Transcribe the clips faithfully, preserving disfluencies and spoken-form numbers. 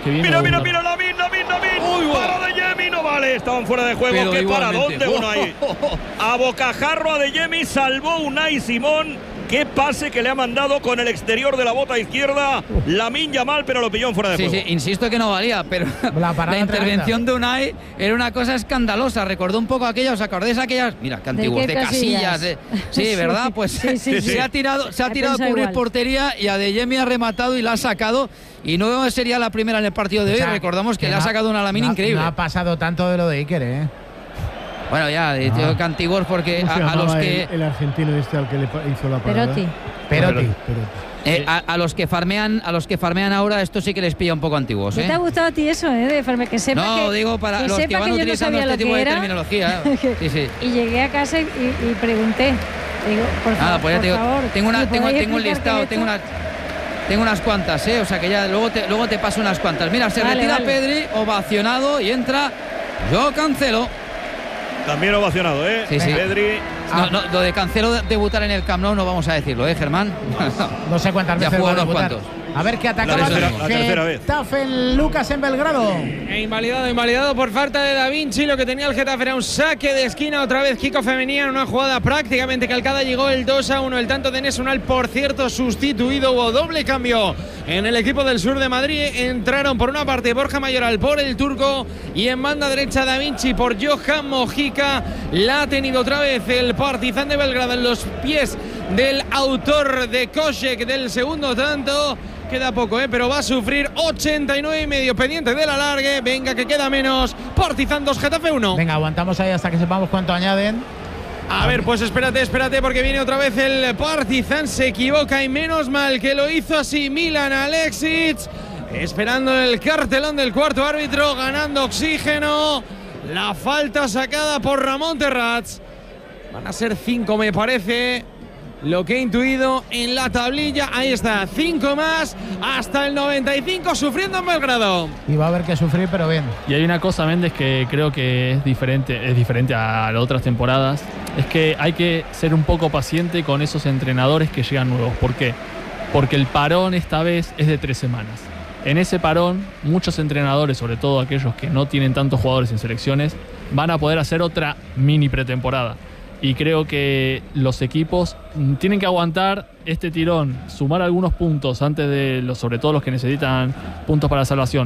que viene. Mira, mira, mira, Lamin, Lamin, Lamin. Para de Yemi, no vale, estaban fuera de juego. Pero ¿Qué para igualmente. dónde Unai? A bocajarro a de Yemi, salvó Unai Simón. Qué pase que le ha mandado con el exterior de la bota izquierda. Lamin Yamal, pero lo pilló en fuera de Sí, juego. sí, insisto que no valía, pero La, la intervención de Unai era una cosa escandalosa. Recordó un poco aquella, ¿os acordáis aquellas? Mira, qué antiguos, de, Casillas. De, sí, Sí. ¿verdad? Pues Sí, sí, se sí. ha tirado, se ha He tirado a pensado cubrir igual. portería y a De Yemi ha rematado y la ha sacado. Y no sería la primera en el partido de hoy. O sea, Recordamos que, que le ha no- sacado una Lamin no, increíble. No ha pasado tanto de lo de Iker, ¿eh? Bueno, ya, de Ah. que antiguos porque ¿Cómo se a, a los llamaba que… el, el argentino este al que le pa- hizo la parada? Perotti. Perotti. Perotti. Eh, a, a los que farmean, a los que farmean ahora, esto sí que les pilla un poco antiguos, ¿No ¿eh? te ha gustado a ti eso, eh? De farme, que sepa No, que, digo para que los que sepa van que yo no utilizando sabía este lo tipo que de era. terminología. Sí, sí. Y llegué a casa y, y pregunté. Digo, por, Nada, favor, pues ya por te digo, favor, tengo, una, ¿me tengo, podéis tengo un explicar listado, qué es tengo, esto? una, tengo unas cuantas, ¿eh? O sea que ya luego te, luego te paso unas cuantas. Mira, se Vale, retira vale. Pedri, ovacionado y entra Yo Cancelo. También ovacionado, ¿eh? Sí, sí. Pedri. No, no, lo de Cancelo debutar en el Camp Nou no vamos a decirlo, ¿eh, Germán? No sé cuántas Ya veces jugó va a unos debutar. cuantos. A ver qué atacaba La tercera- el la tercera vez. Getafe en Lucas en Belgrado. E invalidado, invalidado por falta de Da Vinci. Lo que tenía el Getafe era un saque de esquina. Otra vez Kiko Femenía en una jugada prácticamente calcada. Llegó el dos a uno. El tanto de Enes Unal, por cierto, sustituido. Hubo doble cambio en el equipo del sur de Madrid. Entraron por una parte Borja Mayoral por el turco y en banda derecha Da Vinci por Johan Mojica. La ha tenido otra vez el Partizan de Belgrado en los pies del autor de Kosek del segundo tanto. Queda poco, ¿eh? Pero va a sufrir ochenta y nueve y medio pendiente del alargue. Venga, que queda menos. Partizan dos, Getafe uno. Venga, aguantamos ahí hasta que sepamos cuánto añaden. A ver, pues espérate, espérate, porque viene otra vez el Partizan. Se equivoca y menos mal que lo hizo así Milan Alexic. Esperando el cartelón del cuarto árbitro, ganando oxígeno. La falta sacada por Ramón Terrats. Van a ser cinco, me parece. Lo que he intuido en la tablilla. Ahí está, cinco más hasta el noventa y cinco, sufriendo en Belgrado. Y va a haber que sufrir, pero bien. Y hay una cosa, Méndez, que creo que es diferente, es diferente a las otras temporadas. Es que hay que ser un poco paciente con esos entrenadores que llegan nuevos. ¿Por qué? Porque el parón esta vez es de tres semanas. En ese parón, muchos entrenadores, sobre todo aquellos que no tienen tantos jugadores en selecciones, van a poder hacer otra mini pretemporada. Y creo que los equipos tienen que aguantar este tirón, sumar algunos puntos antes de los, sobre todo los que necesitan puntos para la salvación,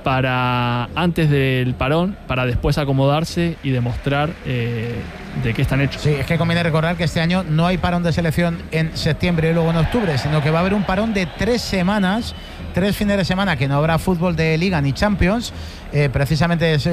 para antes del parón, para después acomodarse y demostrar eh, de qué están hechos. Sí, es que conviene recordar que este año no hay parón de selección en septiembre y luego en octubre, sino que va a haber un parón de tres semanas, tres fines de semana que no habrá fútbol de Liga ni Champions. Eh, precisamente es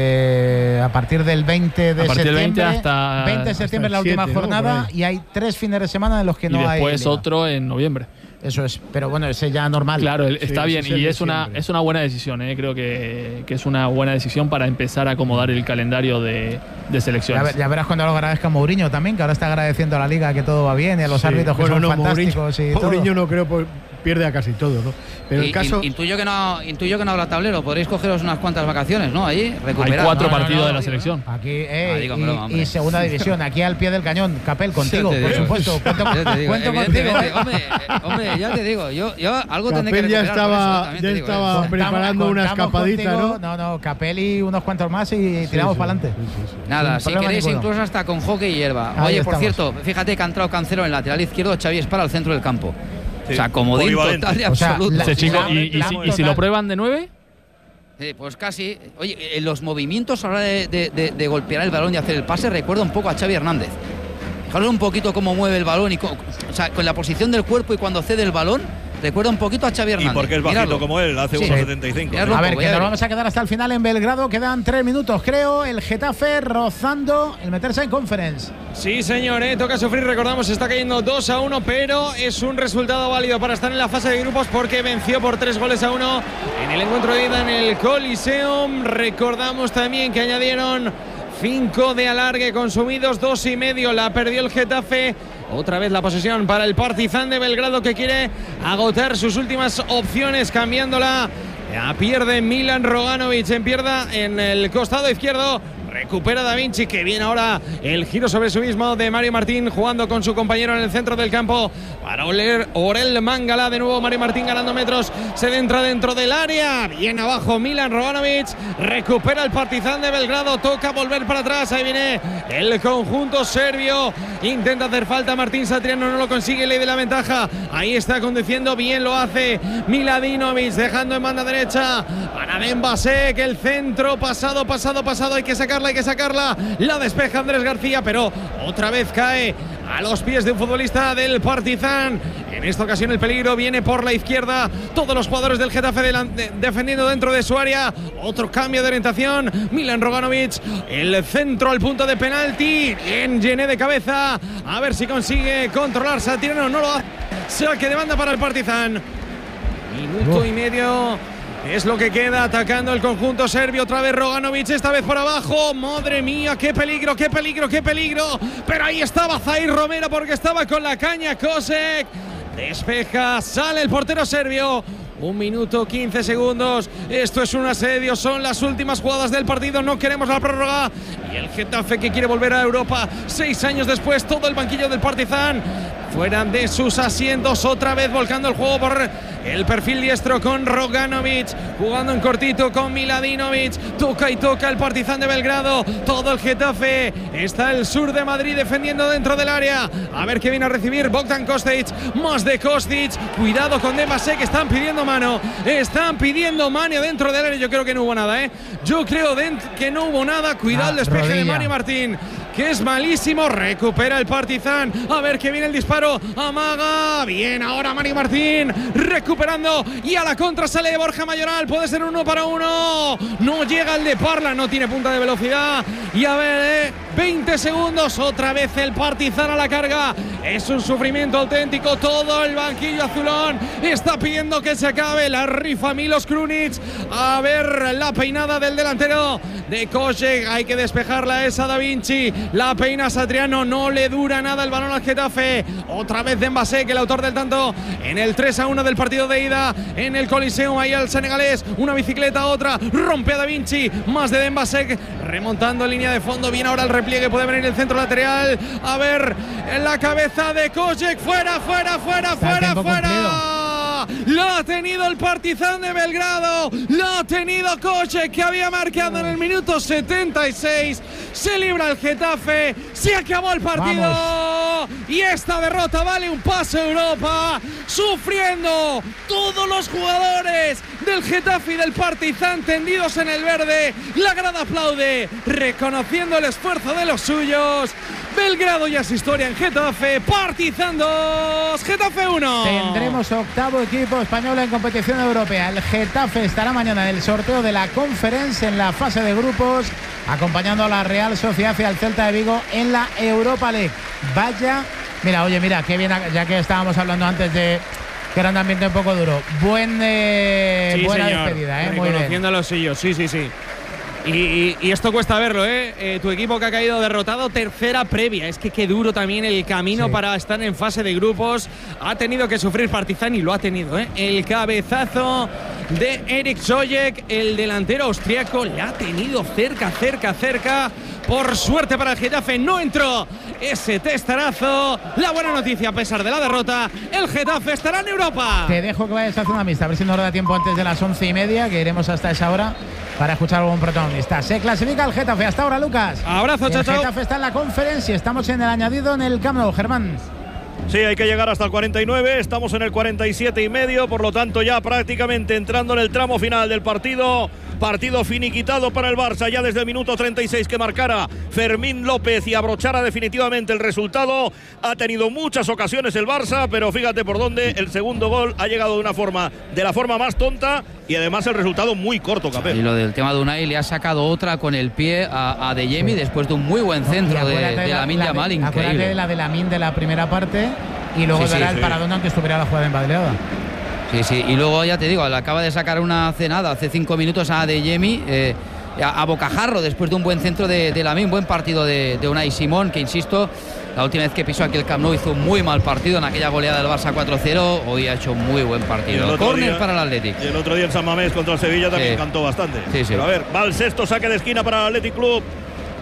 eh, a partir del veinte de A partir del septiembre. veinte hasta- veinte de hasta septiembre el la última siete, ¿no? jornada, Por ahí. y hay tres fines de semana en los que Y no hay. después Liga. otro en noviembre. Eso es, pero bueno, ese ya normal. Claro, el- está Sí, bien ese es y de es una, siempre. es una buena decisión. ¿eh? Creo que, que es una buena decisión para empezar a acomodar el calendario de, de Ya, selecciones. ver- ya verás cuando lo agradezca a Mourinho también, que ahora está agradeciendo a la Liga que todo va bien y a los Sí. árbitros que Bueno, son no, fantásticos Mourinho, y todo. Mourinho no creo, pues, pierde a casi todo, ¿no? Pero el Y- caso… in- intuyo, que no, intuyo que no habla tablero. Podréis cogeros unas cuantas vacaciones, ¿no? Ahí, Hay recuperar. cuatro No, no, no, partidos no, de la digo, selección. Aquí, eh, Ah, digo, y, broma, hombre. y segunda división, aquí al pie del cañón. Capel, contigo, Ya te por digo. supuesto. Cuento, Ya te digo, cuento contigo. evidentemente, hombre, eh, hombre, ya te digo, yo, yo algo tendré que Capel ya recuperar por eso, estaba, también ya te digo, ¿eh? estaba Contamos- preparando una contamos escapadita, contigo. ¿no? No, no, Capel y unos cuantos más y tiramos para adelante. Nada, Sin si problema queréis ninguno. incluso hasta con hockey y hierba. Ahí Oye, por estamos. cierto, fíjate que ha entrado Cancelo en el lateral izquierdo, Xavi es para el centro del campo. Sí, O sea, comodín polivalente. total y O sea, absoluto. la- Ese chico, la- y, y la- si, y si total. lo prueban de nueve, Sí, pues casi. Oye, en los movimientos a la hora de, de- de- de golpear el balón y hacer el pase, recuerda un poco a Xavi Hernández. Fijaros un poquito cómo mueve el balón y co- o sea, con la posición del cuerpo y cuando cede el balón, recuerda un poquito a Xavi Y Hernández. porque es bajito Miradlo. como él, hace Sí. uno setenta y cinco. Miradlo. A ver, Voy que a nos ver. vamos a quedar hasta el final en Belgrado. Quedan tres minutos, creo. El Getafe rozando el meterse en Conference. Sí, señor, ¿eh? Toca sufrir, recordamos, está cayendo dos a uno, pero es un resultado válido para estar en la fase de grupos porque venció por tres goles a uno en el encuentro de ida en el Coliseum. Recordamos también que añadieron cinco de alargue consumidos, dos y medio la perdió el Getafe. Otra vez la posesión para el Partizan de Belgrado que quiere agotar sus últimas opciones cambiándola. Ya pierde Milan Roganovic en pierda en el costado izquierdo. recupera Da Vinci, que viene ahora el giro sobre sí mismo de Mario Martín, jugando con su compañero en el centro del campo para oler Orel Mangala. De nuevo Mario Martín ganando metros, se entra dentro del área, bien abajo Milan Roganovic, recupera el Partizan de Belgrado, toca volver para atrás, ahí viene el conjunto serbio, intenta hacer falta Martín Satriano, no lo consigue, ley de la ventaja, ahí está conduciendo, bien lo hace Miladinovic, dejando en banda derecha para Dembasek, el centro, pasado, pasado, pasado, hay que sacarla, hay que sacarla, la despeja Andrés García, pero otra vez cae a los pies de un futbolista del Partizan. En esta ocasión el peligro viene por la izquierda, todos los jugadores del Getafe de, defendiendo dentro de su área, otro cambio de orientación, Milan Roganovic, el centro al punto de penalti, bien llené de cabeza, a ver si consigue controlar Satriano, no lo hace, saque de banda para el Partizan. Minuto y medio es lo que queda atacando el conjunto serbio. Otra vez Roganovic, esta vez por abajo. Madre mía, qué peligro, qué peligro, qué peligro. Pero ahí estaba Zair Romero porque estaba con la caña Kosek. Despeja, sale el portero serbio. Un minuto, quince segundos. Esto es un asedio, son las últimas jugadas del partido. No queremos la prórroga. Y el Getafe que quiere volver a Europa. Seis años después, todo el banquillo del Partizan fuera de sus asientos, otra vez volcando el juego por el perfil diestro con Roganovic, jugando en cortito con Miladinovic, toca y toca el Partizan de Belgrado, todo el Getafe, está el sur de Madrid defendiendo dentro del área, a ver qué viene a recibir Bogdan Kostic, más de Kostic, cuidado con Dembasek, están pidiendo mano, están pidiendo mano dentro del área, yo creo que no hubo nada, ¿eh? yo creo que no hubo nada, cuidado el despeje rodilla de Mario Martín, que es malísimo, recupera el Partizan, a ver que viene el disparo, amaga, bien ahora Mario Martín, recuperando y a la contra sale Borja Mayoral, puede ser uno para uno, no llega el de Parla, no tiene punta de velocidad y a ver, eh, veinte segundos, otra vez el Partizan a la carga, es un sufrimiento auténtico, todo el banquillo azulón está pidiendo que se acabe la rifa Milos Krunic, a ver la peinada del delantero de Kosek, hay que despejarla esa Da Vinci, la peina Satriano, no le dura nada el balón al Getafe, otra vez Dembasek, el autor del tanto en el tres a uno del partido de ida en el Coliseum, ahí al senegalés, una bicicleta, otra, rompe a Da Vinci, más de Dembasek, remontando en línea de fondo, bien ahora el repliegue, puede venir el centro lateral, a ver, en la cabeza de Kosek, fuera, fuera, fuera, fuera, fuera. Lo ha tenido el Partizan de Belgrado, lo ha tenido Kosek, que había marcado en el minuto setenta y seis, se libra el Getafe, se acabó el partido. Vamos. Y esta derrota vale un pase a Europa, sufriendo todos los jugadores del Getafe y del Partizan tendidos en el verde, la grada aplaude, reconociendo el esfuerzo de los suyos. Belgrado ya es historia en Getafe, Partizan dos, Getafe uno. Tendremos octavo equipo español en competición europea. El Getafe estará mañana en el sorteo de la Conference en la fase de grupos, acompañando a la Real Sociedad y al Celta de Vigo en la Europa League. Vaya, mira, oye, mira, qué bien, ya que estábamos hablando antes de que era un ambiente un poco duro. Buen, eh, sí, buena señor. despedida, ¿eh? Muy bien. Reconociendo a los suyos, sí, sí, sí. Y, y, y esto cuesta verlo, ¿eh? ¿eh? Tu equipo que ha caído derrotado, tercera previa. Es que qué duro también el camino sí. para estar en fase de grupos. Ha tenido que sufrir Partizan y lo ha tenido, ¿eh? El cabezazo de Erik Sojek, el delantero austriaco, le ha tenido cerca, cerca, cerca. Por suerte para el Getafe no entró ese testarazo. La buena noticia, a pesar de la derrota, el Getafe estará en Europa. Te dejo que vayas a hacer una mixta, a ver si nos da tiempo antes de las once y media, que iremos hasta esa hora para escuchar a algún protagonista. Se clasifica el Getafe. Hasta ahora, Lucas. Abrazo, chao, chao. El Getafe está en la Conference y estamos en el añadido en el Camp Nou. Germán. Sí, hay que llegar hasta el cuarenta y nueve, estamos en el cuarenta y siete y medio, por lo tanto ya prácticamente entrando en el tramo final del partido. Partido finiquitado para el Barça ya desde el minuto treinta y seis que marcara Fermín López y abrochara definitivamente el resultado. Ha tenido muchas ocasiones el Barça, pero fíjate por dónde el segundo gol ha llegado de una forma, de la forma más tonta y además el resultado muy corto, Capé. Y lo del tema de Unai, le ha sacado otra con el pie a, a Adeyemi después de un muy buen centro de, de, de Lamine Yamal, increíble. Acuérdate de la de Lamine de la primera parte y luego sí, dará sí, el sí. paradón aunque estuviera la jugada embadeleada. Sí, sí, y luego ya te digo, le acaba de sacar una cenada hace cinco minutos a Adeyemi, eh, a, a bocajarro después de un buen centro de, de Lamine, buen partido de, de Unai Simón, que insisto, la última vez que pisó aquí el Camp Nou hizo un muy mal partido en aquella goleada del Barça cuatro cero, hoy ha hecho muy buen partido. Córner para el Athletic. Y el otro día en San Mamés contra el Sevilla también sí. cantó bastante. Sí, sí. Pero a ver, va el sexto saque de esquina para el Athletic Club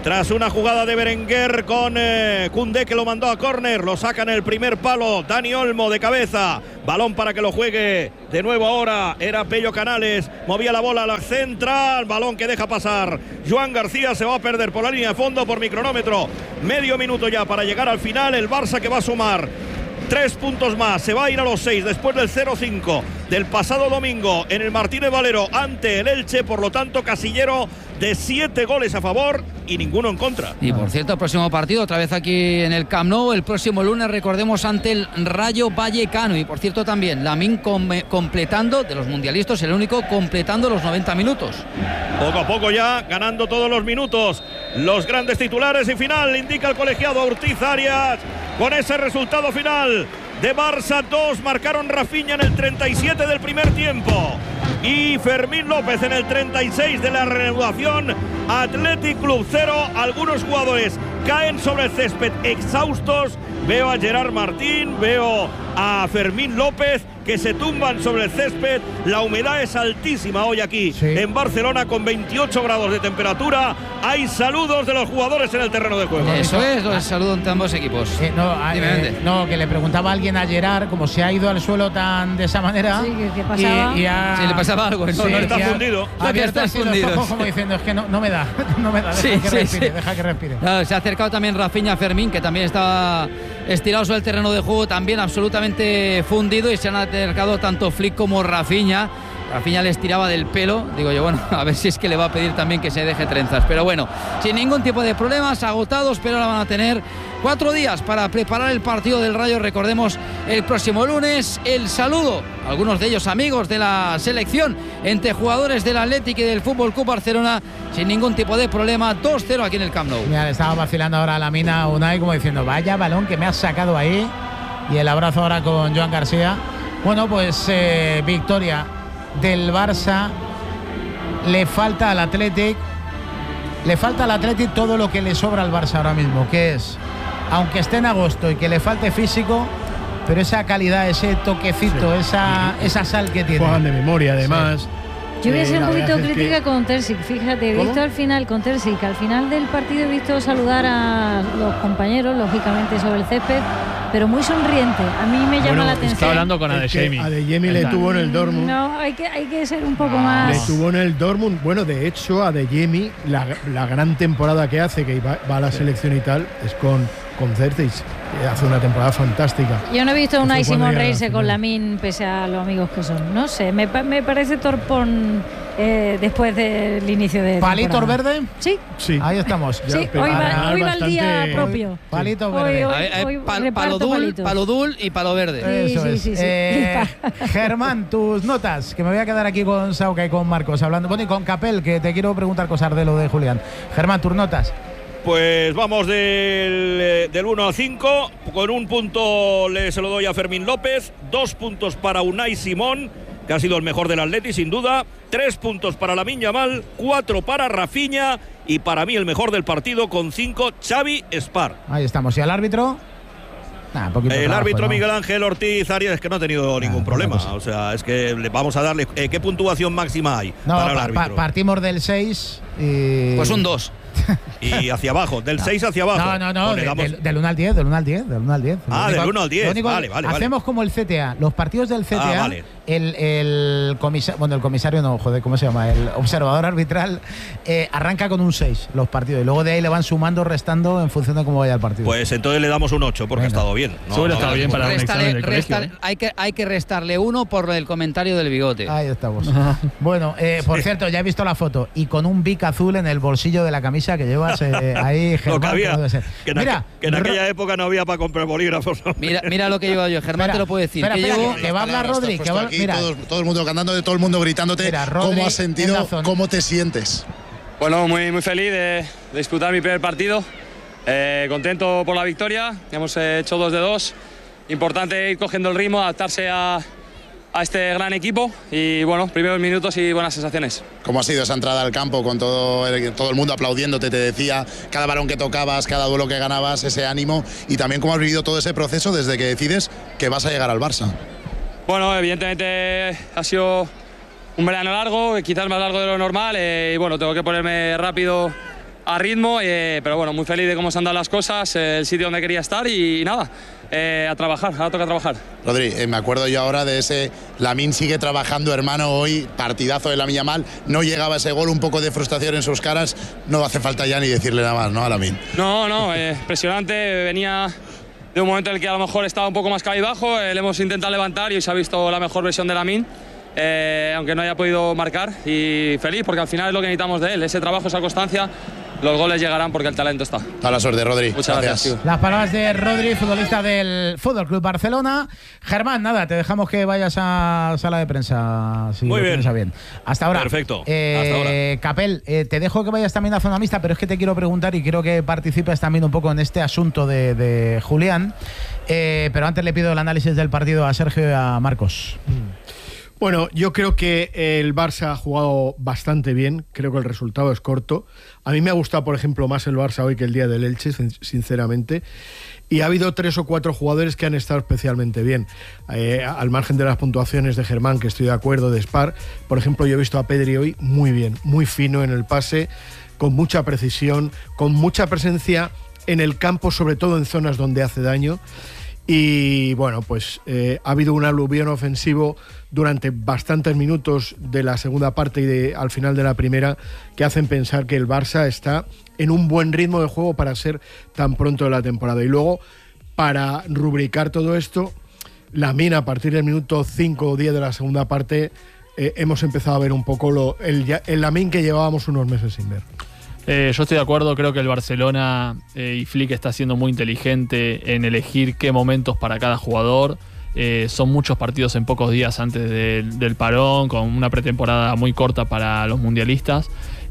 Tras una jugada de Berenguer con eh, Koundé, que lo mandó a córner, lo saca en el primer palo Dani Olmo de cabeza, balón para que lo juegue de nuevo ahora, era Pello Canales, movía la bola a la central, balón que deja pasar Joan García, se va a perder por la línea de fondo por mi cronómetro, medio minuto ya para llegar al final, el Barça que va a sumar tres puntos más, se va a ir a los seis después del cero cinco del pasado domingo en el Martínez Valero ante el Elche, por lo tanto casillero de siete goles a favor y ninguno en contra. Y por cierto, el próximo partido otra vez aquí en el Camp Nou, el próximo lunes, recordemos, ante el Rayo Vallecano. Y por cierto también Lamine com completando, de los mundialistas, el único completando los noventa minutos. Poco a poco ya ganando todos los minutos. Los grandes titulares y final, indica el colegiado Ortiz Arias. Con ese resultado final de Barça dos, marcaron Rafinha en el treinta y siete del primer tiempo y Fermín López en el treinta y seis de la reanudación. Athletic Club cero, algunos jugadores caen sobre el césped exhaustos. Veo a Gerard Martín, veo a Fermín López que se tumban sobre el césped. La humedad es altísima hoy aquí sí. en Barcelona, con veintiocho grados de temperatura. Hay saludos de los jugadores en el terreno de juego. Eso es, los saludos entre ambos equipos. Eh, no, eh, no, que le preguntaba a alguien a Gerard, como se ha ido al suelo tan de esa manera. Sí, que, que pasaba. Y, y ha, sí, le pasaba algo. No, sí, no está fundido. Ha abierto así los ojos como diciendo, es que no, no me da, no me da, deja sí, que sí, respire, sí. deja que respire. Claro, se ha acercado también Rafinha Fermín, que también estaba estirado sobre el terreno de juego, también absolutamente fundido, y se han acercado tanto Flick como Rafinha. Rafinha les tiraba del pelo, digo yo, bueno, a ver si es que le va a pedir también que se deje trenzas, pero bueno, sin ningún tipo de problemas, agotados, pero ahora van a tener cuatro días para preparar el partido del Rayo, recordemos, el próximo lunes. El saludo, algunos de ellos amigos de la selección, entre jugadores del Athletic y del Fútbol Club Barcelona, sin ningún tipo de problema, dos cero aquí en el Camp Nou. Mira, le estaba vacilando ahora a la mina Unai, como diciendo, vaya balón que me has sacado ahí, y el abrazo ahora con Joan García. Bueno, pues eh, victoria del Barça. Le falta al Athletic le falta al Athletic todo lo que le sobra al Barça ahora mismo, que es, aunque esté en agosto y que le falte físico, pero esa calidad, ese toquecito, sí. esa, esa sal que tiene. Juegan de memoria, además. Sí. Yo voy a ser eh, un poquito crítica que... con Terzic, fíjate, he ¿Cómo? visto al final, con Terzic, al final del partido he visto saludar a los compañeros, lógicamente sobre el césped, pero muy sonriente. A mí me llama bueno, la atención. Está hablando con Adeyemi. Adeyemi le tuvo en el Dortmund. No, hay que, hay que ser un poco no, más. Le tuvo en el Dortmund. Bueno, de hecho, Adeyemi, la, la gran temporada que hace, que va, va a la sí. selección y tal, es con, con Terzic. Hace una temporada fantástica. Yo no he visto a Unai Simón reírse con Lamine, pese a los amigos que son. No sé, me, me parece torpón eh, después del inicio de. ¿Palitos verde? Sí. Sí. Ahí estamos. Ya, sí, hoy va, hoy va el día propio. Palitos verde. Hoy, hoy, hoy pal, palo dul, palo dul y palo verde. Sí, Eso sí, es. sí, sí. Eh, Germán, tus notas, que me voy a quedar aquí con Sauca y con Marcos hablando. Bueno, y con Capel, que te quiero preguntar cosas de lo de Julián. Germán, tus notas. Pues vamos del, del uno al cinco. Con un punto le, se lo doy a Fermín López. Dos puntos para Unai Simón, que ha sido el mejor del Atleti, sin duda. Tres puntos para Lamine Yamal. Cuatro para Rafinha. Y para mí el mejor del partido, con cinco, Xavi Espar. Ahí estamos. ¿Y al árbitro? Nah, el trabajo, árbitro ¿no? Miguel Ángel Ortiz Arias, es que no ha tenido nah, ningún problema. O sea, es que le vamos a darle. Eh, ¿Qué puntuación máxima hay no, para el pa árbitro? Pa partimos del seis y. Pues un dos. Y hacia abajo, del no. seis hacia abajo. No, no, no, de, damos... del, del uno al diez, del uno al diez, del uno al diez. Ah, único, del uno al diez. Único, vale, vale, hacemos vale. como el C T A. Los partidos del C T A, ah, vale. el, el comisario, bueno, el comisario no, joder, ¿cómo se llama? El observador arbitral eh, arranca con un seis los partidos y luego de ahí le van sumando, restando en función de cómo vaya el partido. Pues entonces le damos un ocho porque Venga. ha estado bien. No, Seguro no, estado no, bien para restale, un examen del restale, colegio. hay, que, hay que restarle uno por el comentario del bigote. Ahí estamos. Bueno, eh, por sí. cierto, ya he visto la foto y con un bic azul en el bolsillo de la camisa que llevas eh, ahí, Germán. Que, había, que, debe ser. que, en mira, que en aquella época no había para comprar bolígrafos. Mira, mira lo que llevo yo, Germán, espera, te lo puedo decir. Espera, que, espera, llevo... que, que va a hablar Rodri. Que va, aquí, mira. todo, todo el mundo cantando, todo el mundo gritándote. Mira, Rodri, ¿cómo has sentido? ¿Cómo te sientes? Bueno, muy, muy feliz de, de disputar mi primer partido. Eh, contento por la victoria. Hemos eh, hecho dos de dos. Importante ir cogiendo el ritmo, adaptarse a, a este gran equipo. Y bueno, primeros minutos y buenas sensaciones. ¿Cómo ha sido esa entrada al campo con todo el, todo el mundo aplaudiéndote? Te decía, cada balón que tocabas, cada duelo que ganabas, ese ánimo. Y también cómo has vivido todo ese proceso desde que decides que vas a llegar al Barça. Bueno, evidentemente ha sido un verano largo, quizás más largo de lo normal. Eh, y bueno, tengo que ponerme rápido a ritmo, eh, pero bueno, muy feliz de cómo se han dado las cosas, eh, el sitio donde quería estar y, y nada, eh, a trabajar, ahora toca trabajar. Rodri, eh, me acuerdo yo ahora de ese Lamine sigue trabajando, hermano, hoy partidazo de Lamine Yamal, no llegaba ese gol, un poco de frustración en sus caras, no hace falta ya ni decirle nada más, ¿no? A Lamine. No, no, eh, impresionante, venía de un momento en el que a lo mejor estaba un poco más cabizbajo, eh, le hemos intentado levantar y hoy se ha visto la mejor versión de Lamine. Eh, aunque no haya podido marcar, y feliz porque al final es lo que necesitamos de él, ese trabajo, esa constancia, los goles llegarán porque el talento está. A la suerte, Rodri. Muchas gracias. gracias Las palabras de Rodri, futbolista del Fútbol Club Barcelona. Germán, nada, te dejamos que vayas a sala de prensa. Si Muy lo bien. bien. Hasta ahora. Perfecto. Eh, Hasta ahora. Capel, eh, te dejo que vayas también a zona mixta, pero es que te quiero preguntar y quiero que participes también un poco en este asunto de, de Julián. Eh, pero antes le pido el análisis del partido a Sergio y a Marcos. Mm. Bueno, yo creo que el Barça ha jugado bastante bien, creo que el resultado es corto. A mí me ha gustado, por ejemplo, más el Barça hoy que el día del Elche, sinceramente. Y ha habido tres o cuatro jugadores que han estado especialmente bien. Eh, al margen de las puntuaciones de Germán, que estoy de acuerdo, de Spar, por ejemplo, yo he visto a Pedri hoy muy bien, muy fino en el pase, con mucha precisión, con mucha presencia en el campo, sobre todo en zonas donde hace daño. Y bueno, pues eh, ha habido un aluvión ofensivo durante bastantes minutos de la segunda parte y de, al final de la primera, que hacen pensar que el Barça está en un buen ritmo de juego para ser tan pronto de la temporada. Y luego, para rubricar todo esto, Lamine, a partir del minuto cinco o diez de la segunda parte, eh, hemos empezado a ver un poco lo, el, el Lamine que llevábamos unos meses sin ver. Eh, yo estoy de acuerdo, creo que el Barcelona eh, y Flick está siendo muy inteligente en elegir qué momentos para cada jugador. Eh, son muchos partidos en pocos días antes de, del parón, con una pretemporada muy corta para los mundialistas.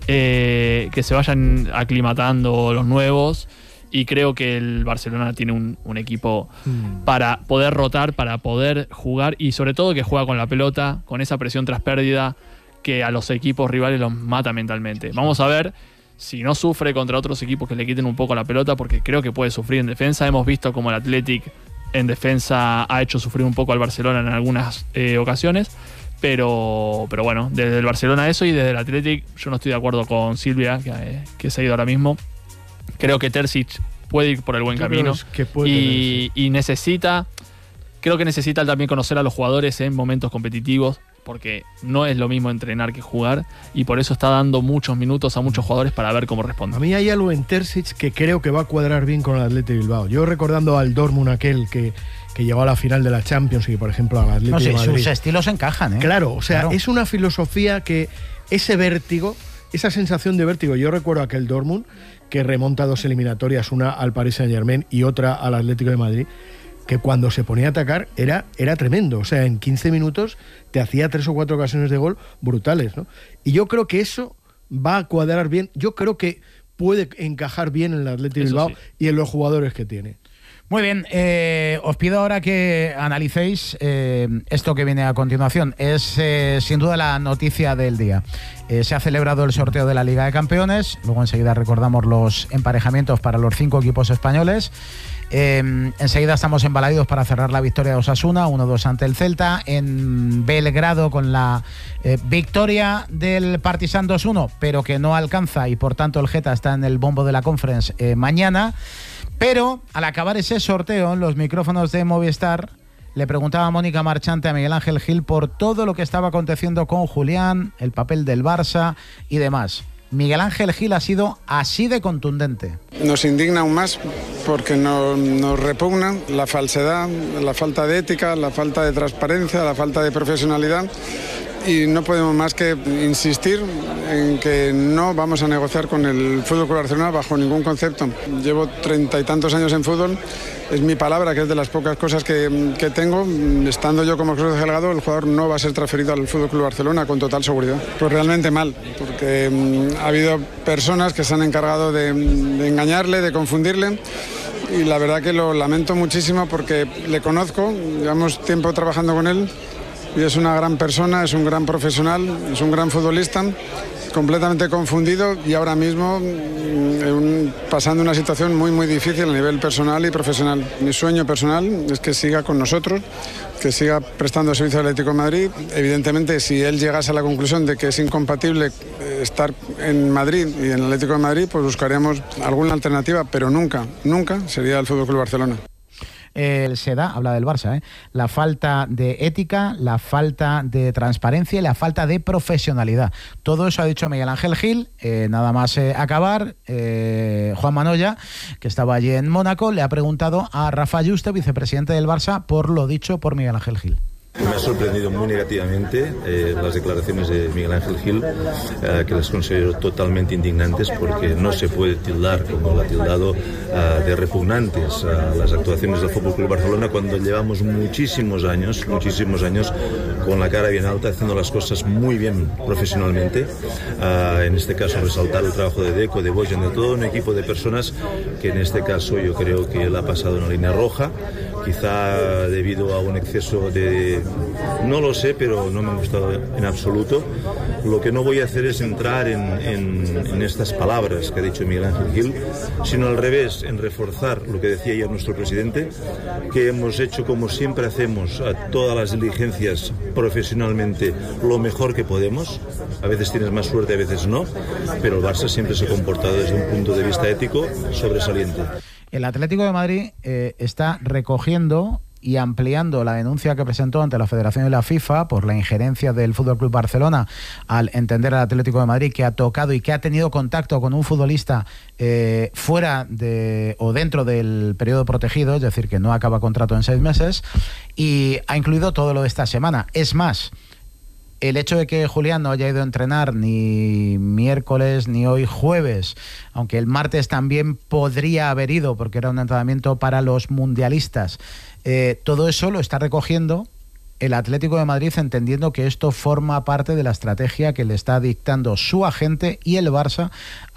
Eh, que se vayan aclimatando los nuevos. Y creo que el Barcelona tiene un, un equipo mm. para poder rotar, para poder jugar y sobre todo que juega con la pelota, con esa presión tras pérdida que a los equipos rivales los mata mentalmente. Vamos a ver si no sufre contra otros equipos que le quiten un poco la pelota, porque creo que puede sufrir en defensa. Hemos visto como el Athletic en defensa ha hecho sufrir un poco al Barcelona en algunas eh, ocasiones, pero, pero bueno, desde el Barcelona eso y desde el Athletic yo no estoy de acuerdo con Silvia, que, eh, que se ha ido ahora mismo. Creo que Terzic puede ir por el buen yo camino que puede y, y necesita, creo que necesita también conocer a los jugadores en momentos competitivos, porque no es lo mismo entrenar que jugar, y por eso está dando muchos minutos a muchos jugadores para ver cómo responden. A mí hay algo en Terzic que creo que va a cuadrar bien con el Athletic Bilbao. Yo recordando al Dortmund aquel que, que llegó a la final de la Champions y por ejemplo al Athletic no sé, de Madrid. Sus estilos encajan, ¿eh? Claro, o sea, claro. Es una filosofía que ese vértigo, esa sensación de vértigo, yo recuerdo aquel Dortmund que remonta dos eliminatorias, una al Paris Saint-Germain y otra al Atlético de Madrid, que cuando se ponía a atacar era, era tremendo. O sea, en quince minutos te hacía tres o cuatro ocasiones de gol brutales, ¿no? Y yo creo que eso va a cuadrar bien. Yo creo que puede encajar bien en el Athletic Bilbao sí. y en los jugadores que tiene. Muy bien, eh, os pido ahora que analicéis eh, esto que viene a continuación. Es eh, sin duda la noticia del día. Eh, se ha celebrado el sorteo de la Liga de Campeones, luego enseguida recordamos los emparejamientos para los cinco equipos españoles. Eh, enseguida estamos embalaídos para cerrar la victoria de Osasuna, uno dos ante el Celta. En Belgrado con la eh, victoria del Partizan dos uno, pero que no alcanza y por tanto el Geta está en el bombo de la Conference eh, mañana. Pero al acabar ese sorteo en los micrófonos de Movistar le preguntaba a Mónica Marchante a Miguel Ángel Gil por todo lo que estaba aconteciendo con Julián, el papel del Barça y demás. Miguel Ángel Gil ha sido así de contundente. Nos indigna aún más porque no, nos repugna la falsedad, la falta de ética, la falta de transparencia, la falta de profesionalidad. Y no podemos más que insistir en que no vamos a negociar con el Fútbol Club Barcelona bajo ningún concepto. Llevo treinta y tantos años en fútbol, es mi palabra, que es de las pocas cosas que, que tengo. Estando yo como Cruz Delgado, el jugador no va a ser transferido al Fútbol Club Barcelona con total seguridad. Pues realmente mal, porque um, ha habido personas que se han encargado de, de engañarle, de confundirle. Y la verdad que lo lamento muchísimo porque le conozco, llevamos tiempo trabajando con él. Y es una gran persona, es un gran profesional, es un gran futbolista, completamente confundido y ahora mismo un, pasando una situación muy muy difícil a nivel personal y profesional. Mi sueño personal es que siga con nosotros, que siga prestando servicio al Atlético de Madrid. Evidentemente, si él llegase a la conclusión de que es incompatible estar en Madrid y en el Atlético de Madrid, pues buscaríamos alguna alternativa, pero nunca, nunca sería el F C Barcelona. Eh, se da, habla del Barça, ¿eh? la falta de ética, la falta de transparencia y la falta de profesionalidad. Todo eso ha dicho Miguel Ángel Gil. Eh, nada más eh, acabar, eh, Juan Manoya, que estaba allí en Mónaco, le ha preguntado a Rafa Yuste, vicepresidente del Barça, por lo dicho por Miguel Ángel Gil. Me ha sorprendido muy negativamente eh, las declaraciones de Miguel Ángel Gil, eh, que las considero totalmente indignantes, porque no se puede tildar, como lo ha tildado, eh, de repugnantes a las actuaciones del F C Barcelona cuando llevamos muchísimos años, muchísimos años con la cara bien alta, haciendo las cosas muy bien profesionalmente. Eh, en este caso resaltar el trabajo de Deco, de Bojan, de todo un equipo de personas que en este caso yo creo que él ha pasado una línea roja, quizá debido a un exceso de... no lo sé, pero no me ha gustado en absoluto. Lo que no voy a hacer es entrar en, en, en estas palabras que ha dicho Miguel Ángel Gil, sino al revés, en reforzar lo que decía ayer nuestro presidente, que hemos hecho, como siempre hacemos, a todas las diligencias profesionalmente lo mejor que podemos. A veces tienes más suerte, a veces no, pero el Barça siempre se ha comportado desde un punto de vista ético sobresaliente. El Atlético de Madrid eh, está recogiendo y ampliando la denuncia que presentó ante la Federación y la FIFA por la injerencia del F C Barcelona al entender al Atlético de Madrid que ha tocado y que ha tenido contacto con un futbolista eh, fuera de o dentro del periodo protegido, es decir, que no acaba contrato en seis meses, y ha incluido todo lo de esta semana. Es más, el hecho de que Julián no haya ido a entrenar ni miércoles ni hoy jueves, aunque el martes también podría haber ido porque era un entrenamiento para los mundialistas, eh, todo eso lo está recogiendo el Atlético de Madrid, entendiendo que esto forma parte de la estrategia que le está dictando su agente y el Barça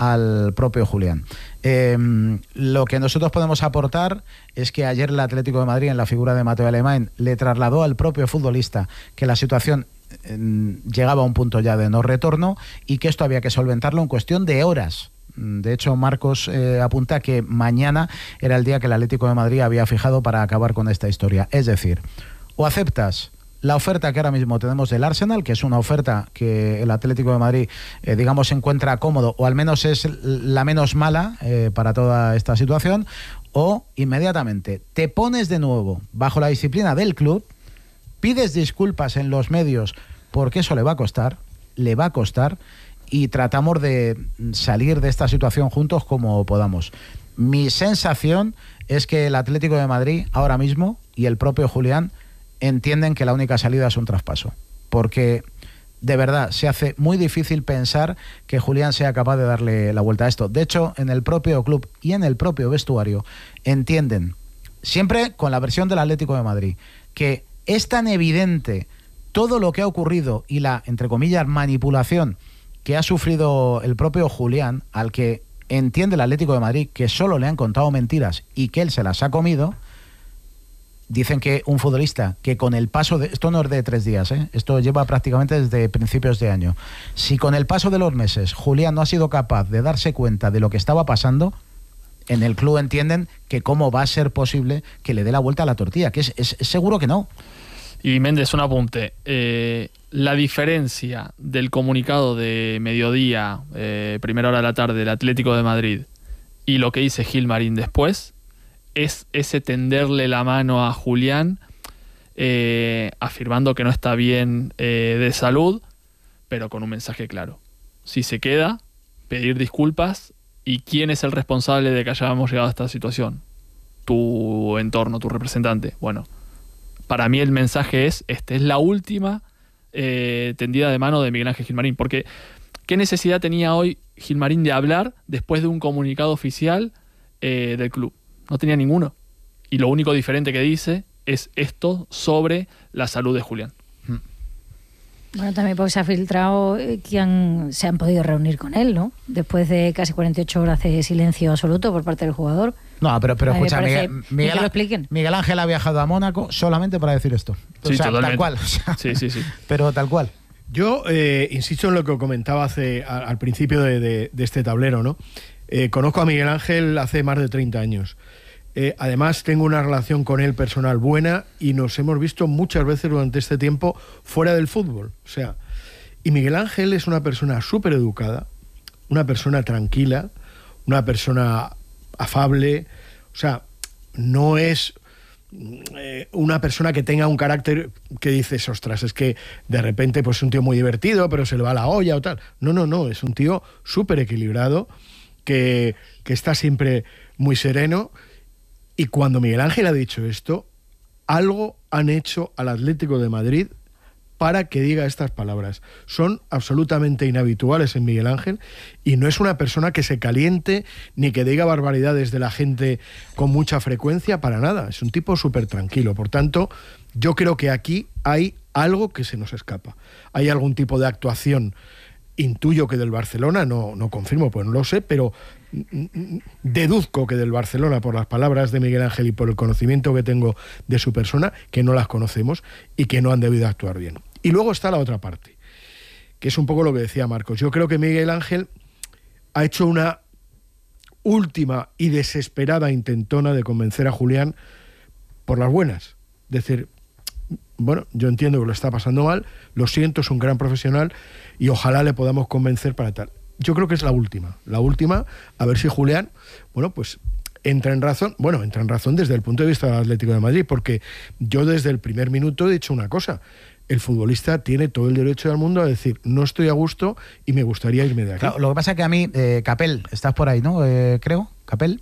al propio Julián. Eh, lo que nosotros podemos aportar es que ayer el Atlético de Madrid, en la figura de Mateo Alemán, le trasladó al propio futbolista que la situación llegaba a un punto ya de no retorno y que esto había que solventarlo en cuestión de horas. De hecho, Marcos eh, apunta que mañana era el día que el Atlético de Madrid había fijado para acabar con esta historia. Es decir, o aceptas la oferta que ahora mismo tenemos del Arsenal, que es una oferta que el Atlético de Madrid, eh, digamos, se encuentra cómodo, o al menos es la menos mala eh, para toda esta situación, o inmediatamente te pones de nuevo bajo la disciplina del club, pides disculpas en los medios porque eso le va a costar, le va a costar, y tratamos de salir de esta situación juntos como podamos. Mi sensación es que el Atlético de Madrid ahora mismo y el propio Julián entienden que la única salida es un traspaso, porque de verdad se hace muy difícil pensar que Julián sea capaz de darle la vuelta a esto. De hecho, en el propio club y en el propio vestuario entienden, siempre con la versión del Atlético de Madrid, que es tan evidente todo lo que ha ocurrido y la, entre comillas, manipulación que ha sufrido el propio Julián, al que entiende el Atlético de Madrid que solo le han contado mentiras y que él se las ha comido. Dicen que un futbolista que con el paso de... Esto no es de tres días, ¿eh? Esto lleva prácticamente desde principios de año. Si con el paso de los meses Julián no ha sido capaz de darse cuenta de lo que estaba pasando, en el club entienden que cómo va a ser posible que le dé la vuelta a la tortilla, que es, es, es seguro que no. Y Méndez, un apunte. Eh, la diferencia del comunicado de mediodía, eh, primera hora de la tarde, del Atlético de Madrid, y lo que dice Gilmarín después, es ese tenderle la mano a Julián, eh, afirmando que no está bien eh, de salud, pero con un mensaje claro. Si se queda, pedir disculpas. ¿Y quién es el responsable de que hayamos llegado a esta situación? Tu entorno, tu representante. Bueno, para mí el mensaje es, esta es la última eh, tendida de mano de Miguel Ángel Gilmarín, porque ¿qué necesidad tenía hoy Gilmarín de hablar después de un comunicado oficial eh, del club? No tenía ninguno. Y lo único diferente que dice es esto sobre la salud de Julián. Bueno, también porque se ha filtrado que han, se han podido reunir con él, ¿no? Después de casi cuarenta y ocho horas de silencio absoluto por parte del jugador. No, pero, pero escucha, parece, Miguel, Miguel, que lo expliquen. Miguel Ángel ha viajado a Mónaco solamente para decir esto. O Sí, sea, totalmente. tal cual. O sea, sí, sí, sí. Pero tal cual. Yo eh, insisto en lo que comentaba hace, a, al principio de, de, de este tablero, ¿no? Eh, conozco a Miguel Ángel hace más de treinta años. Eh, además, tengo una relación con él personal buena y nos hemos visto muchas veces durante este tiempo fuera del fútbol. O sea, Y Miguel Ángel es una persona súper educada, una persona tranquila, una persona afable, o sea, no es eh, una persona que tenga un carácter que dices, ostras, es que de repente pues es un tío muy divertido, pero se le va la olla o tal. No, no, no, es un tío súper equilibrado, que, que está siempre muy sereno. Y cuando Miguel Ángel ha dicho esto, algo han hecho al Atlético de Madrid para que diga estas palabras. Son absolutamente inhabituales en Miguel Ángel y no es una persona que se caliente ni que diga barbaridades de la gente con mucha frecuencia, para nada. Es un tipo súper tranquilo. Por tanto, yo creo que aquí hay algo que se nos escapa. Hay algún tipo de actuación, intuyo que del Barcelona, no, no confirmo, pues no lo sé, pero deduzco que del Barcelona, por las palabras de Miguel Ángel y por el conocimiento que tengo de su persona, que no las conocemos y que no han debido actuar bien. Y luego está la otra parte, que es un poco lo que decía Marcos. Yo creo que Miguel Ángel ha hecho una última y desesperada intentona de convencer a Julián por las buenas. Decir, bueno, yo entiendo que lo está pasando mal, lo siento, es un gran profesional y ojalá le podamos convencer para tal. Yo creo que es la última, la última, a ver si Julián, bueno, pues entra en razón, bueno, entra en razón desde el punto de vista del Atlético de Madrid, porque yo desde el primer minuto he dicho una cosa: el futbolista tiene todo el derecho del mundo a decir, no estoy a gusto y me gustaría irme de aquí. Claro, lo que pasa es que a mí, eh, Capel, estás por ahí, ¿no? Eh, creo, Capel.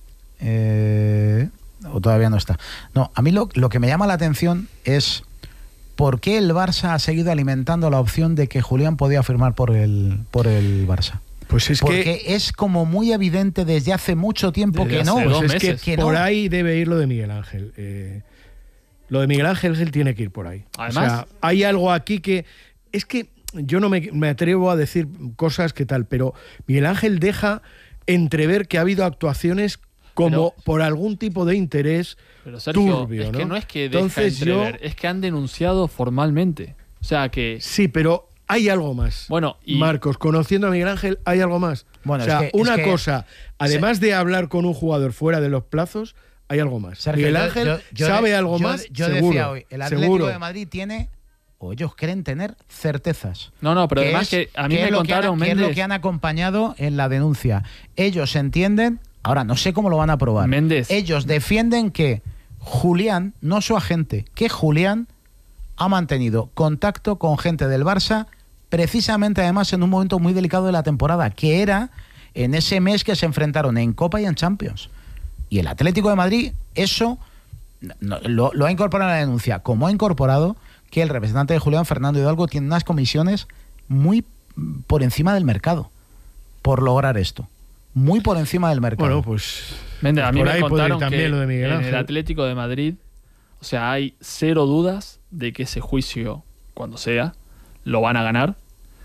Eh, o todavía no está. No, a mí lo, lo que me llama la atención es por qué el Barça ha seguido alimentando la opción de que Julián podía firmar por el, por el Barça. Pues es Porque que es como muy evidente desde hace mucho tiempo desde que no. hace dos pues es meses. que, que por no. ahí debe ir lo de Miguel Ángel. Eh, lo de Miguel Ángel, él tiene que ir por ahí. Además, o sea, hay algo aquí que... Es que yo no me, me atrevo a decir cosas que tal, pero Miguel Ángel deja entrever que ha habido actuaciones como pero, por algún tipo de interés pero Sergio, turbio, es ¿no? que no es que deja Entonces entrever, yo, es que han denunciado formalmente. O sea que... sí, pero hay algo más. Bueno, y Marcos, conociendo a Miguel Ángel, hay algo más. Bueno, o sea, es que, una es que, cosa, además de hablar con un jugador fuera de los plazos, hay algo más. Sergio, Miguel yo- Ángel yo- yo sabe de- algo yo- más, Yo seguro, decía hoy, el Atlético seguro. de Madrid tiene, o ellos creen tener, certezas. No, no, pero Que además es- que a mí que me es lo que han- contaron, que es lo Méndez. que han acompañado en la denuncia. Ellos entienden, ahora no sé cómo lo van a probar. Méndez. Ellos defienden que Julián, no su agente, que Julián ha mantenido contacto con gente del Barça, precisamente además en un momento muy delicado de la temporada, que era en ese mes que se enfrentaron en Copa y en Champions. Y el Atlético de Madrid, eso no, lo, lo ha incorporado en la denuncia, como ha incorporado que el representante de Julián, Fernando Hidalgo, tiene unas comisiones muy por encima del mercado por lograr esto. Muy por encima del mercado. Bueno, pues... Méndez, a mí por me ahí puede ir contaron también que lo de Miguel en Ángel. el Atlético de Madrid, o sea, hay cero dudas de que ese juicio, cuando sea, lo van a ganar.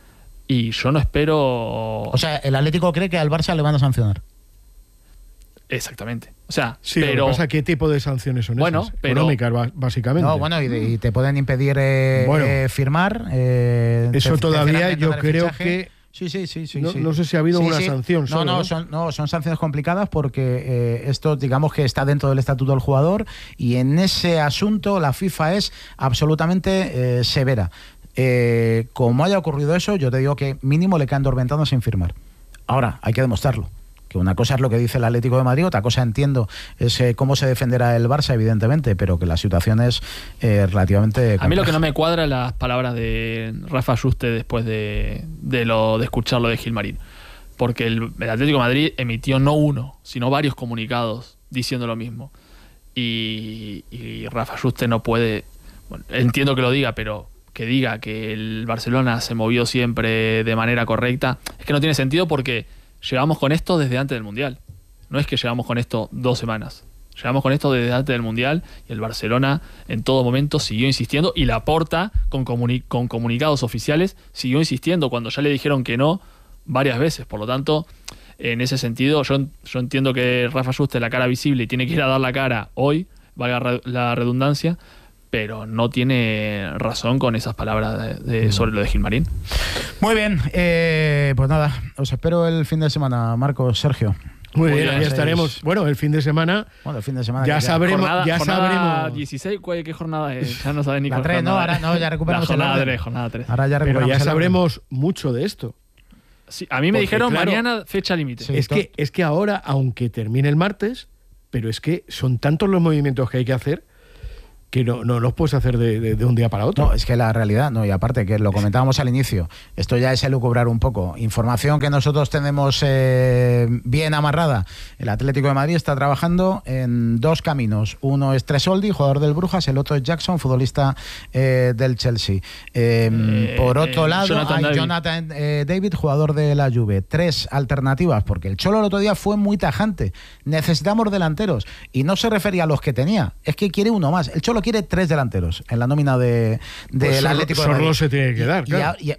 Y yo no espero... O sea, el Atlético cree que al Barça le van a sancionar. Exactamente. O sea, Sí, pero... lo que pasa, ¿qué tipo de sanciones son Bueno, esas? pero- Económicas, ba- básicamente. No, bueno, y, de- y te pueden impedir eh, Bueno. eh, firmar. eh, Eso te- te todavía cierran yo dentro del creo fichaje. que... Sí, sí, sí, sí. no, sí. no sé si ha habido Sí, una sí. sanción No, solo, no, ¿no? son, no, son sanciones complicadas porque eh, esto, digamos que está dentro del estatuto del jugador y en ese asunto la FIFA es absolutamente eh, severa. Eh, como haya ocurrido eso, yo te digo que mínimo le caen dos ventanas sin firmar. Ahora, hay que demostrarlo. Que una cosa es lo que dice el Atlético de Madrid, otra cosa entiendo es eh, cómo se defenderá el Barça, evidentemente, pero que la situación es eh, relativamente A mí lo que compleja. no me cuadra es las palabras de Rafa Juste después de, de, lo, de escuchar lo de Gilmarín. Porque el, el Atlético de Madrid emitió no uno, sino varios comunicados diciendo lo mismo. Y, y Rafa Juste no puede... Bueno, entiendo que lo diga, pero que diga que el Barcelona se movió siempre de manera correcta, es que no tiene sentido porque llevamos con esto desde antes del Mundial. No es que llevamos con esto dos semanas. Llevamos con esto desde antes del Mundial y el Barcelona en todo momento siguió insistiendo y Laporta con, comuni- con comunicados oficiales siguió insistiendo cuando ya le dijeron que no varias veces. Por lo tanto, en ese sentido, yo, yo entiendo que Rafa Juste es la cara visible y tiene que ir a dar la cara hoy, valga re- la redundancia, pero no tiene razón con esas palabras de, de, sobre lo de Gilmarín. Muy bien, eh, pues nada, os espero el fin de semana, Marcos, Sergio. Muy bien, ya estaremos. Bueno, el fin de semana. Bueno, el fin de semana. Ya, ya sabremos. Jornada, ya jornada sabremos. dieciséis, ¿qué jornada es? Ya no sabe ni La cuál tres, no, jornada ahora no, ya recuperamos la jornada el orden. tres, jornada tres. Ahora ya Pero recuperamos ya el orden. sabremos mucho de esto. Sí, a mí me Porque, dijeron claro, mañana fecha límite. Sí. Es que, es que ahora, aunque termine el martes, pero es que son tantos los movimientos que hay que hacer que no, no los puedes hacer de, de, de un día para otro. No, es que la realidad, no, y aparte que lo comentábamos al inicio, esto ya es elucubrar un poco. Información que nosotros tenemos eh, bien amarrada. El Atlético de Madrid está trabajando en dos caminos. Uno es Tresoldi, jugador del Brujas, el otro es Jackson, futbolista eh, del Chelsea. Eh, eh, por otro eh, lado, Jonathan hay David, Jonathan eh, David, jugador de la Juve. Tres alternativas, porque el Cholo el otro día fue muy tajante. Necesitamos delanteros. Y no se refería a los que tenía, es que quiere uno más. El Cholo quiere tres delanteros en la nómina de, de pues el Atlético de Sorlo Madrid. se tiene que dar, claro. Y a, y a,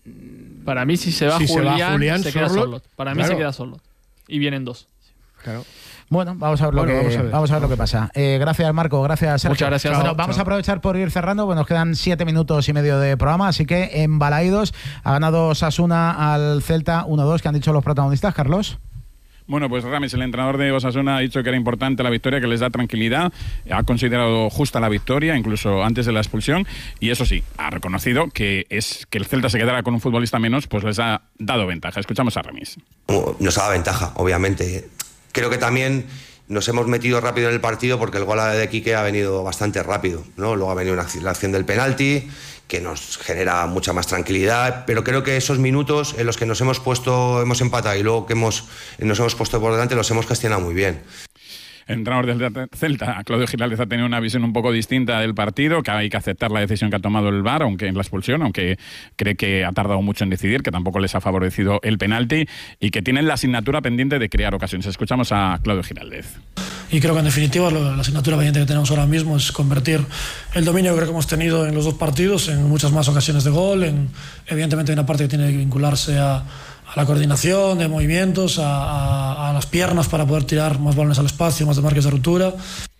Para mí, si se va Si se Julián, va Julián, se queda Sorlo, solo. Para mí claro. se queda solo. Y vienen dos. Claro. Bueno, vamos a ver lo Bueno, que vamos a ver. vamos a ver lo que pasa. Eh, gracias, Marco. Gracias, Sergio. Muchas gracias. Bueno, Chao, vamos chao. a aprovechar por ir cerrando. Bueno, nos quedan siete minutos y medio de programa, así que en Balaídos ha ganado Osasuna al Celta uno dos. ¿Qué han dicho los protagonistas, Carlos? Bueno, pues Ramis, el entrenador de Osasuna, ha dicho que era importante la victoria, que les da tranquilidad, ha considerado justa la victoria, incluso antes de la expulsión, y eso sí, ha reconocido que es que el Celta se quedara con un futbolista menos, pues les ha dado ventaja. Escuchamos a Ramis. Nos ha dado ventaja, obviamente. Creo que también nos hemos metido rápido en el partido porque el gol de Quique ha venido bastante rápido, ¿no? Luego ha venido una, la acción del penalti, que nos genera mucha más tranquilidad, pero creo que esos minutos en los que nos hemos puesto, hemos empatado y luego que hemos, nos hemos puesto por delante, los hemos gestionado muy bien. El entrenador del Celta, Claudio Giraldez, ha tenido una visión un poco distinta del partido, que hay que aceptar la decisión que ha tomado el V A R, aunque en la expulsión, aunque cree que ha tardado mucho en decidir, que tampoco les ha favorecido el penalti y que tienen la asignatura pendiente de crear ocasiones. Escuchamos a Claudio Giraldez. Y creo que en definitiva lo, la asignatura pendiente que tenemos ahora mismo es convertir el dominio que creo que hemos tenido en los dos partidos en muchas más ocasiones de gol. En, evidentemente hay una parte que tiene que vincularse a, a la coordinación de movimientos, a, a, a las piernas para poder tirar más balones al espacio, más de marques de ruptura.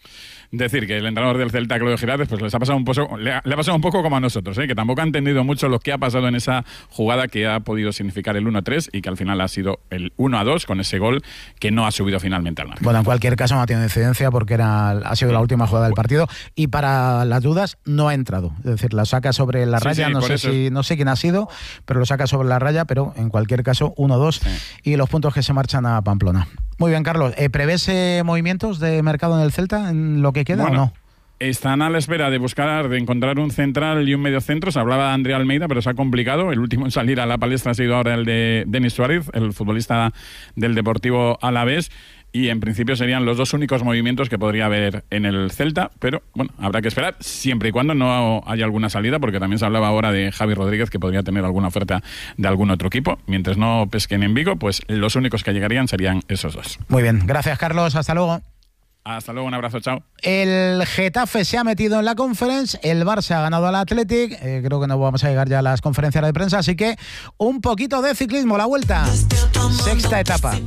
Decir que el entrenador del Celta, Claudio Giraldez, pues les ha pasado un poco, le ha, le ha pasado un poco como a nosotros, ¿eh? Que tampoco ha entendido mucho lo que ha pasado en esa jugada que ha podido significar el uno a tres y que al final ha sido el uno a dos con ese gol que no ha subido finalmente al margen. Bueno, en cualquier caso no ha tenido incidencia porque era, ha sido la última jugada del partido y para las dudas no ha entrado. Es decir, la saca sobre la Sí, raya, sí, no por sé eso. si no sé quién ha sido, pero lo saca sobre la raya, pero en cualquier caso uno dos Sí. y los puntos que se marchan a Pamplona. Muy bien, Carlos. Eh, ¿Prevés eh, movimientos de mercado en el Celta en lo que queda Bueno, o no? Están a la espera de buscar, de encontrar un central y un mediocentro. Se hablaba de Andrea Almeida, pero se ha complicado. El último en salir a la palestra ha sido ahora el de Denis Suárez, el futbolista del Deportivo Alavés. Y en principio serían los dos únicos movimientos que podría haber en el Celta, pero bueno, habrá que esperar, siempre y cuando no haya alguna salida, porque también se hablaba ahora de Javi Rodríguez, que podría tener alguna oferta de algún otro equipo. Mientras no pesquen en Vigo, pues los únicos que llegarían serían esos dos. Muy bien, gracias, Carlos. Hasta luego. Hasta luego, un abrazo, chao. El Getafe se ha metido en la Conference, el Barça ha ganado al Athletic, eh, creo que no vamos a llegar ya a las conferencias de prensa, así que un poquito de ciclismo, la vuelta, sexta etapa,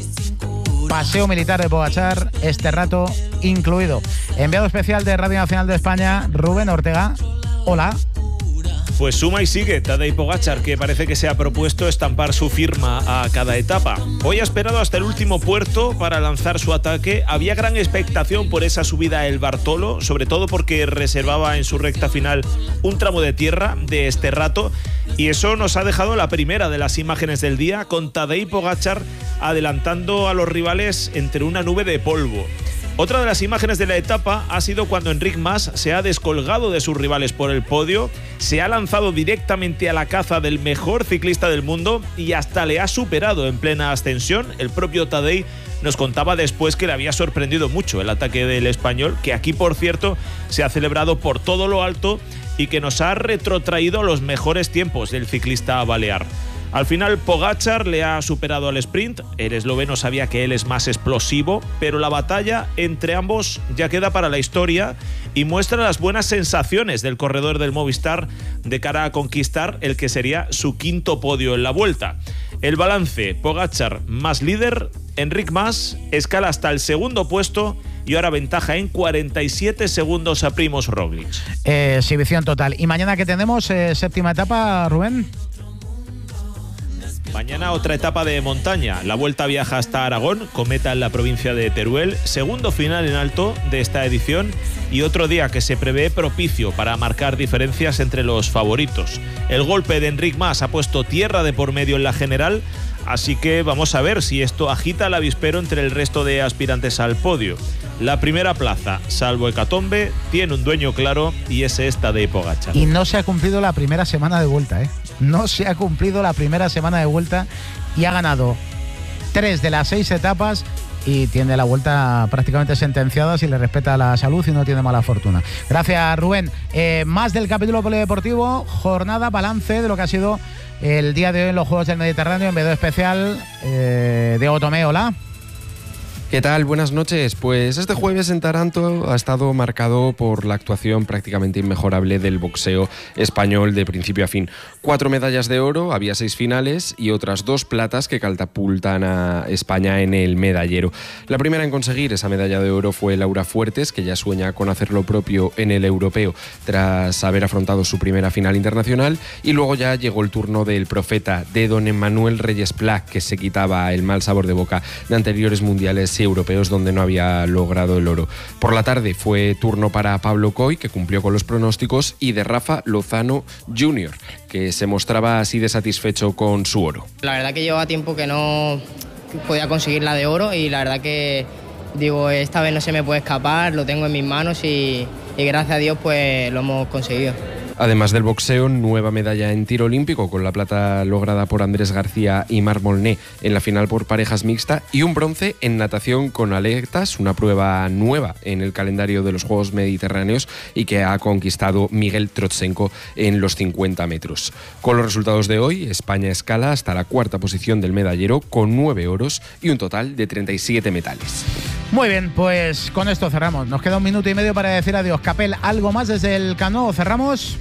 paseo militar de Pogačar, este rato incluido. Enviado especial de Radio Nacional de España, Rubén Ortega, hola. Pues suma y sigue Tadej Pogačar, que parece que se ha propuesto estampar su firma a cada etapa. Hoy ha esperado hasta el último puerto para lanzar su ataque. Había gran expectación por esa subida a El Bartolo, sobre todo porque reservaba en su recta final un tramo de tierra de este rato. Y eso nos ha dejado la primera de las imágenes del día, con Tadej Pogačar adelantando a los rivales entre una nube de polvo. Otra de las imágenes de la etapa ha sido cuando Enric Mas se ha descolgado de sus rivales por el podio, se ha lanzado directamente a la caza del mejor ciclista del mundo y hasta le ha superado en plena ascensión. El propio Tadej nos contaba después que le había sorprendido mucho el ataque del español, que aquí, por cierto, se ha celebrado por todo lo alto y que nos ha retrotraído los mejores tiempos del ciclista balear. Al final Pogačar le ha superado al sprint, el esloveno sabía que él es más explosivo, pero la batalla entre ambos ya queda para la historia y muestra las buenas sensaciones del corredor del Movistar de cara a conquistar el que sería su quinto podio en la Vuelta. El balance, Pogačar más líder, Enric Mas escala hasta el segundo puesto y ahora ventaja en cuarenta y siete segundos a Primož Roglič. Eh, exhibición total. ¿Y mañana qué tenemos? Eh, séptima etapa, Rubén. Mañana otra etapa de montaña. La Vuelta viaja hasta Aragón, con meta en la provincia de Teruel. Segundo final en alto de esta edición y otro día que se prevé propicio para marcar diferencias entre los favoritos. El golpe de Enric Mas ha puesto tierra de por medio en la general, así que vamos a ver si esto agita el avispero entre el resto de aspirantes al podio. La primera plaza, salvo hecatombe, tiene un dueño claro y es esta de Pogačar. Y no se ha cumplido la primera semana de vuelta, ¿eh? No se ha cumplido la primera semana de vuelta y ha ganado tres de las seis etapas y tiene la vuelta prácticamente sentenciada si le respeta la salud y no tiene mala fortuna. Gracias, Rubén. Eh, más del capítulo polideportivo, jornada, balance de lo que ha sido el día de hoy en los Juegos del Mediterráneo en video especial. Eh, Diego Tomé, hola. ¿Qué tal? Buenas noches. Pues este jueves en Taranto ha estado marcado por la actuación prácticamente inmejorable del boxeo español de principio a fin. Cuatro medallas de oro, había seis finales y otras dos platas que catapultan a España en el medallero. La primera en conseguir esa medalla de oro fue Laura Fuertes, que ya sueña con hacer lo propio en el europeo tras haber afrontado su primera final internacional, y luego ya llegó el turno del profeta, de don Emmanuel Reyes Pla, que se quitaba el mal sabor de boca de anteriores mundiales europeos donde no había logrado el oro. Por la tarde fue turno para Pablo Coy, que cumplió con los pronósticos, y de Rafa Lozano junior, que se mostraba así de satisfecho con su oro. La verdad que llevaba tiempo que no podía conseguir la de oro y la verdad que digo, esta vez no se me puede escapar, lo tengo en mis manos y, y gracias a Dios pues lo hemos conseguido. Además del boxeo, nueva medalla en tiro olímpico, con la plata lograda por Andrés García y Marc Molné en la final por parejas mixta, y un bronce en natación con aletas, una prueba nueva en el calendario de los Juegos Mediterráneos y que ha conquistado Miguel Trotsenko en los cincuenta metros. Con los resultados de hoy, España escala hasta la cuarta posición del medallero con nueve oros y un total de treinta y siete metales. Muy bien, pues con esto cerramos. Nos queda un minuto y medio para decir adiós. Capel, ¿algo más desde el Cano? ¿Cerramos?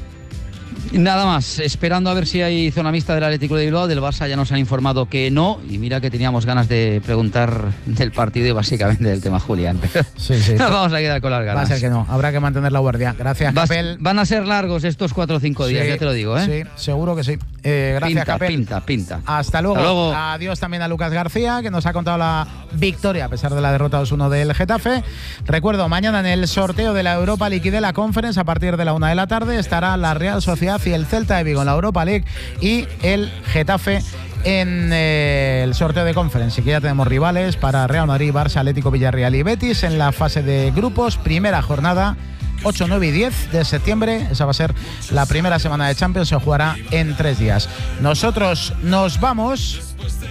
Nada más, esperando a ver si hay zona mixta del Atlético de Bilbao. Del Barça ya nos han informado que no, y mira que teníamos ganas de preguntar del partido y básicamente del tema Julián, pero sí, sí. nos vamos a quedar con las ganas. Va a ser que no, habrá que mantener la guardia. Gracias, Vas, Capel. Van a ser largos estos cuatro o cinco días, sí, ya te lo digo, ¿eh? Sí, seguro que sí. Eh, gracias, pinta, Capel. Pinta, pinta. Hasta luego. Hasta luego. Adiós también a Lucas García, que nos ha contado la victoria a pesar de la derrota dos uno del Getafe. Recuerdo, mañana en el sorteo de la Europa League y de la Conference, a partir de la una de la tarde, estará la Real Sociedad y el Celta de Vigo en la Europa League y el Getafe en eh, el sorteo de Conference. Y que ya tenemos rivales para Real Madrid, Barça, Atlético, Villarreal y Betis en la fase de grupos. Primera jornada, ocho, nueve y diez de septiembre. Esa va a ser la primera semana de Champions. Se jugará en tres días. Nosotros nos vamos.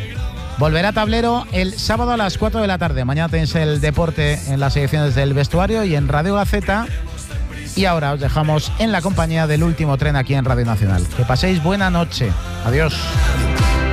Volverá Tablero el sábado a las cuatro de la tarde. Mañana tenéis el deporte en las ediciones del vestuario y en Radio Gaceta. Y ahora os dejamos en la compañía del último tren aquí en Radio Nacional. Que paséis buena noche. Adiós.